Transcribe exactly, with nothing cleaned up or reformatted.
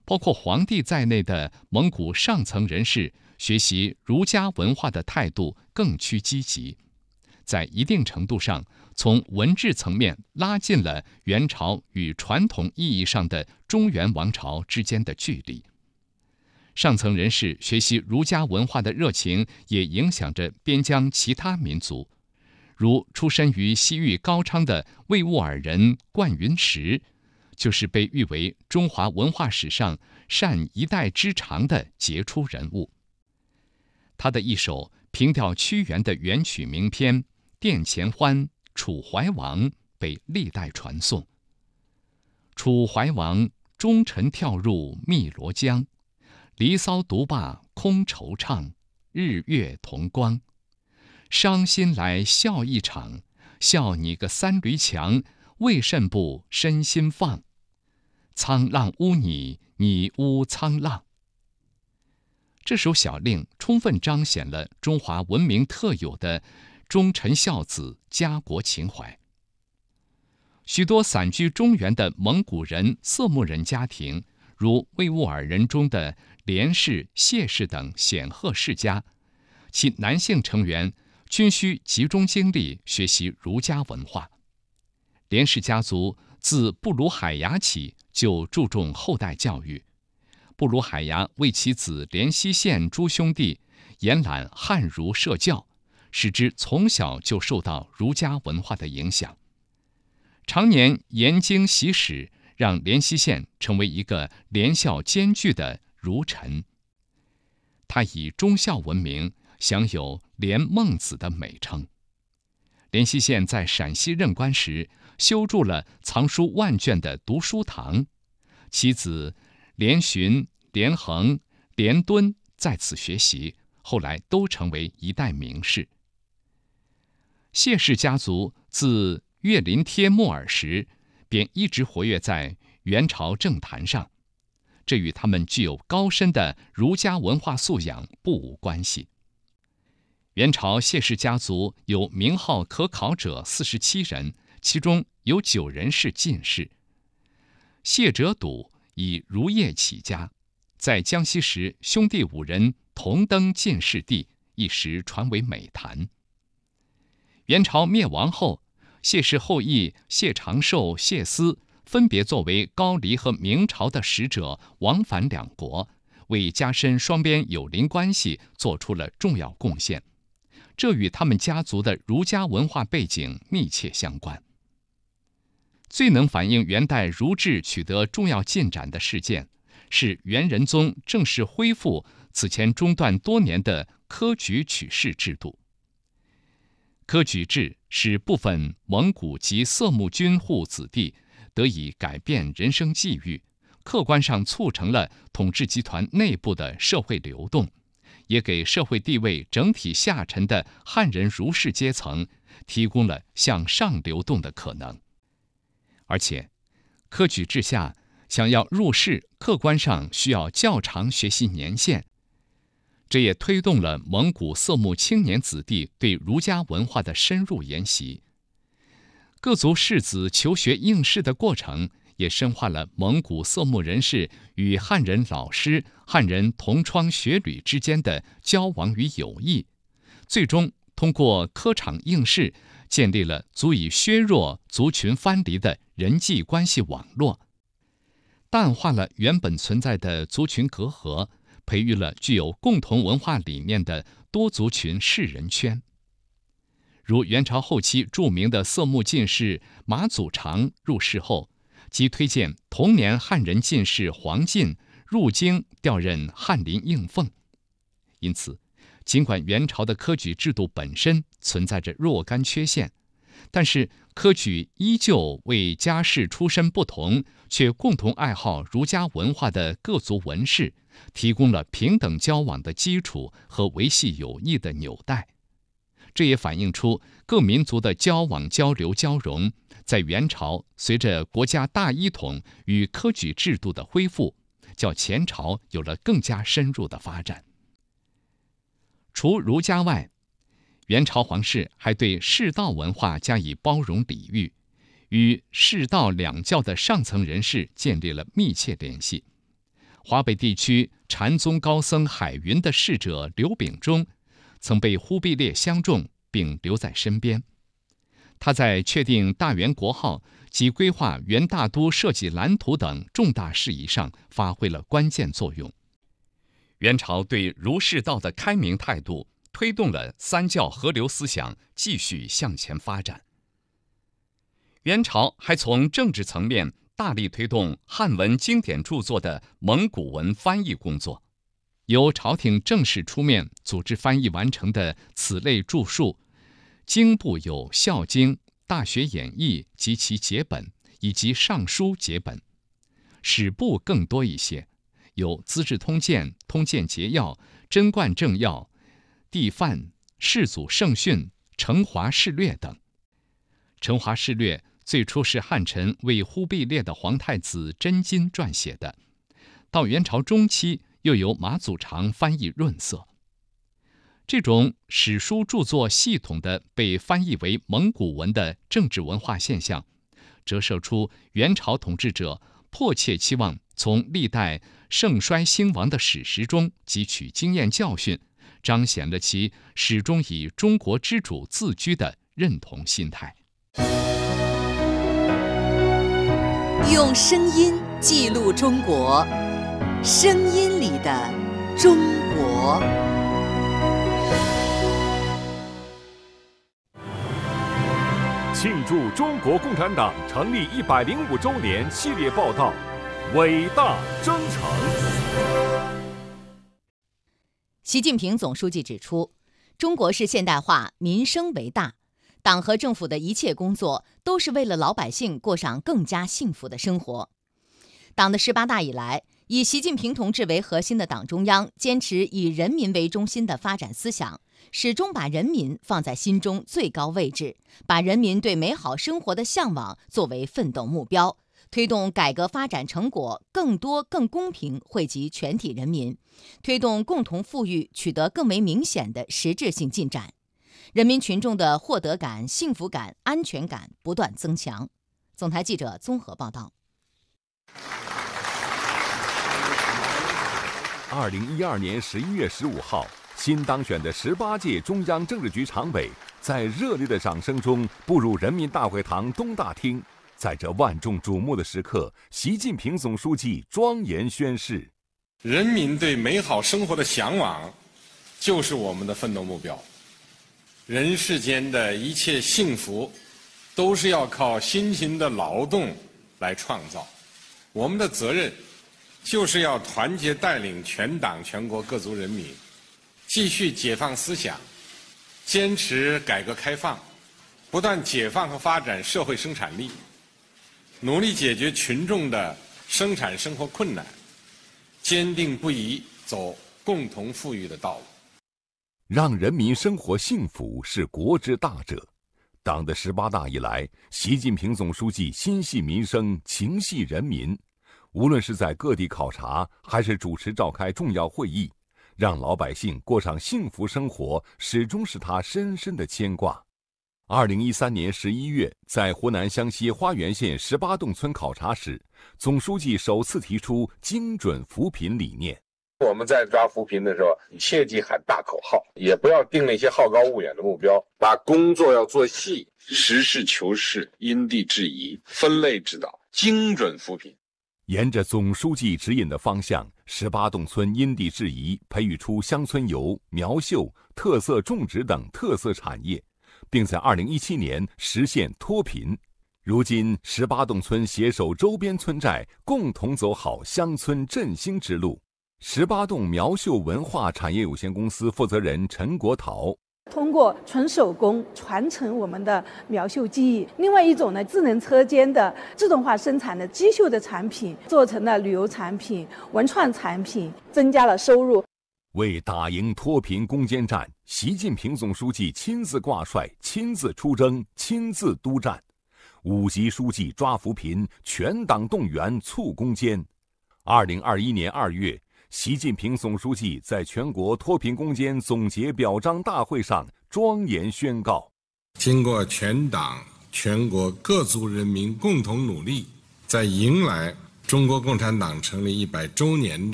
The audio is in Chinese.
包括皇帝在内的蒙古上层人士学习儒家文化的态度更趋积极，在一定程度上从文治层面拉近了元朝与传统意义上的中原王朝之间的距离。上层人士学习儒家文化的热情也影响着边疆其他民族，如出身于西域高昌的维吾尔人冠云石，就是被誉为中华文化史上善一代之长的杰出人物。他的一首凭吊屈原的元曲名篇《殿前欢·楚怀王》被历代传颂。楚怀王忠臣跳入汨罗江，离骚独罢空惆怅，日月同光。伤心来笑一场，笑你个三驴强，为甚不身心放？沧浪污你，你污沧浪。这首小令充分彰显了中华文明特有的忠臣孝子、家国情怀。许多散居中原的蒙古人、色目人家庭，如维吾尔人中的连氏、谢氏等显赫世家，其男性成员均需集中精力学习儒家文化。连氏家族自布鲁海牙起就注重后代教育，布鲁海牙为其子连西县诸兄弟延揽汉儒设教，使之从小就受到儒家文化的影响。常年研经习史，让连西县成为一个廉孝兼具的儒臣。他以忠孝闻名，享有连孟子的美称。连西县在陕西任官时，修筑了藏书万卷的读书堂，其子连询、连衡、连敦在此学习，后来都成为一代名士。谢氏家族自岳林帖木儿时便一直活跃在元朝政坛上，这与他们具有高深的儒家文化素养不无关系。元朝谢氏家族有名号可考者四十七人，其中有九人是进士。谢哲笃以儒业起家，在江西时兄弟五人同登进士第，一时传为美谈。元朝灭亡后，谢氏后裔谢长寿、谢思分别作为高丽和明朝的使者往返两国，为加深双边友邻关系做出了重要贡献。这与他们家族的儒家文化背景密切相关。最能反映元代儒治取得重要进展的事件，是元仁宗正式恢复此前中断多年的科举取士制度。科举制使部分蒙古及色目军户子弟得以改变人生际遇，客观上促成了统治集团内部的社会流动，也给社会地位整体下沉的汉人儒士阶层提供了向上流动的可能。而且，科举制下想要入仕，客观上需要较长学习年限，这也推动了蒙古色目青年子弟对儒家文化的深入研习。各族士子求学应试的过程，也深化了蒙古色目人士与汉人老师、汉人同窗学旅之间的交往与友谊，最终通过科场应试，建立了足以削弱族群藩篱的人际关系网络，淡化了原本存在的族群隔阂，培育了具有共同文化理念的多族群士人圈。如元朝后期著名的色目进士马祖常入仕后，即推荐同年汉人进士黄进入京调任翰林应奉。因此，尽管元朝的科举制度本身存在着若干缺陷，但是科举依旧为家世出身不同却共同爱好儒家文化的各族文士提供了平等交往的基础和维系友谊的纽带。这也反映出各民族的交往交流交融，在元朝随着国家大一统与科举制度的恢复，较前朝有了更加深入的发展。除儒家外，元朝皇室还对士道文化加以包容礼遇，与士道两教的上层人士建立了密切联系。 华北地区禅宗高僧海云的侍者刘秉忠，曾被忽必烈相中并留在身边。他在确定大元国号及规划元大都设计蓝图等重大事宜上发挥了关键作用。元朝对儒释道的开明态度，推动了三教合流思想继续向前发展。元朝还从政治层面大力推动汉文经典著作的蒙古文翻译工作，由朝廷正式出面组织翻译完成的此类著述，经部有《孝经》《大学演义》及其解本，以及《尚书》解本；史部更多一些，有《资治通鉴》《通鉴节要》《贞观政要》《地范》《世祖圣训》《成华事略》等。《成华事略》最初是汉臣为忽必烈的皇太子真金撰写的，到元朝中期又由马祖常翻译润色。这种史书著作系统的被翻译为蒙古文的政治文化现象，折射出元朝统治者迫切期望从历代盛衰兴亡的史实中汲取经验教训，彰显了其始终以中国之主自居的认同心态。 用声音记录中国，声音里的中国。 庆祝中国共产党成立一百零五周年系列报道《伟大征程》。 习近平总书记指出，中国式现代化民生为大，党和政府的一切工作都是为了老百姓过上更加幸福的生活。党的十八大以来，以习近平同志为核心的党中央坚持以人民为中心的发展思想，始终把人民放在心中最高位置，把人民对美好生活的向往作为奋斗目标，推动改革发展成果更多更公平惠及全体人民，推动共同富裕取得更为明显的实质性进展，人民群众的获得感、幸福感、安全感不断增强。总台记者综合报道。 二零一二年十一月十五号，新当选的十八届中央政治局常委在热烈的掌声中步入人民大会堂东大厅。在这万众瞩目的时刻，习近平总书记庄严宣誓： 人民对美好生活的向往，就是我们的奋斗目标。人世间的一切幸福，都是要靠辛勤的劳动来创造。我们的责任，就是要团结带领全党全国各族人民，继续解放思想，坚持改革开放，不断解放和发展社会生产力，努力解决群众的生产生活困难，坚定不移走共同富裕的道路。 让人民生活幸福是国之大者。党的十八大以来，习近平总书记心系民生，情系人民，无论是在各地考察，还是主持召开重要会议，让老百姓过上幸福生活，始终是他深深的牵挂。二零一三年十一月，在湖南湘西花园县十八洞村考察时，总书记首次提出精准扶贫理念。 我们在抓扶贫的时候，切忌喊大口号，也不要定那些好高骛远的目标，把工作要做细，实事求是，因地制宜，分类指导，精准扶贫。 沿着总书记指引的方向，十八洞村因地制宜培育出乡村游、苗绣、特色种植等特色产业，并在二零一七年实现脱贫。如今，十八洞村携手周边村寨，共同走好乡村振兴之路。十八洞苗绣文化产业有限公司负责人陈国陶： 通过纯手工传承我们的苗绣技艺，另外一种呢，智能车间的自动化生产的机绣的产品，做成了旅游产品、文创产品，增加了收入。 为打赢脱贫攻坚战，习近平总书记亲自挂帅、亲自出征、亲自督战。五级书记抓扶贫，全党动员促攻坚。二零二一年二月，习近平总书记在全国脱贫攻坚总结表彰大会上庄严宣告： 经过全党全国各族人民共同努力，在迎来中国共产党成立一百周年的